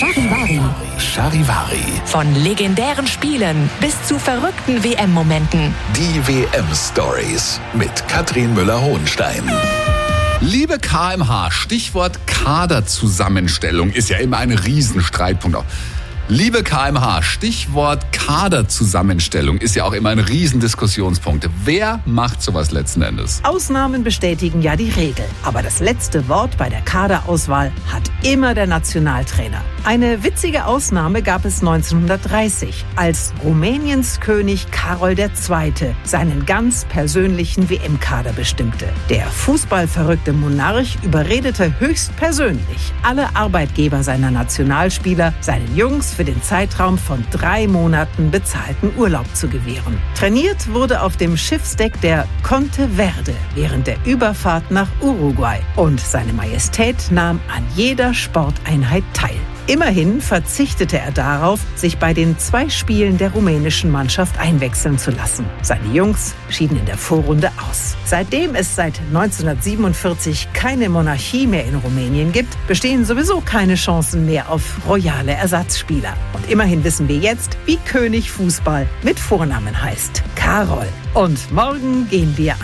Charivari. Charivari. Von legendären Spielen bis zu verrückten WM-Momenten. Die WM-Stories mit Katrin Müller-Hohenstein. Liebe KMH, Stichwort Kaderzusammenstellung ist ja immer ein Riesenstreitpunkt auch. Liebe KMH, Stichwort Kaderzusammenstellung ist ja auch immer ein Riesendiskussionspunkt. Wer macht sowas letzten Endes? Ausnahmen bestätigen ja die Regel. Aber das letzte Wort bei der Kaderauswahl hat immer der Nationaltrainer. Eine witzige Ausnahme gab es 1930, als Rumäniens König Karol II. Seinen ganz persönlichen WM-Kader bestimmte. Der fußballverrückte Monarch überredete höchstpersönlich alle Arbeitgeber seiner Nationalspieler, seinen Jungs für den Zeitraum von 3 Monaten bezahlten Urlaub zu gewähren. Trainiert wurde auf dem Schiffsdeck der Conte Verde während der Überfahrt nach Uruguay. Und seine Majestät nahm an jeder Sporteinheit teil. Immerhin verzichtete er darauf, sich bei den 2 Spielen der rumänischen Mannschaft einwechseln zu lassen. Seine Jungs schieden in der Vorrunde aus. Seitdem es seit 1947 keine Monarchie mehr in Rumänien gibt, bestehen sowieso keine Chancen mehr auf royale Ersatzspieler. Und immerhin wissen wir jetzt, wie König Fußball mit Vornamen heißt: Karol. Und morgen gehen wir